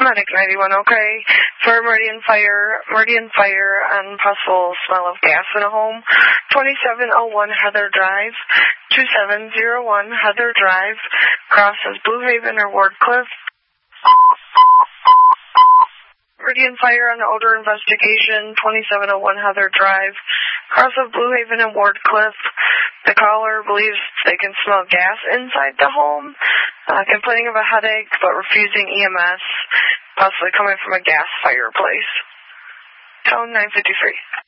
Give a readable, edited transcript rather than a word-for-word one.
Medic 91, okay. For Meridian Fire and possible smell of gas in a home. 2701 Heather Drive, 2701 Heather Drive, crosses Blue Haven or Wardcliff. Meridian Fire on odor investigation, 2701 Heather Drive, cross of Blue Haven and Wardcliff. The caller believes they can smell gas inside the home, complaining of a headache but refusing EMS, possibly coming from a gas fireplace. Tone 953.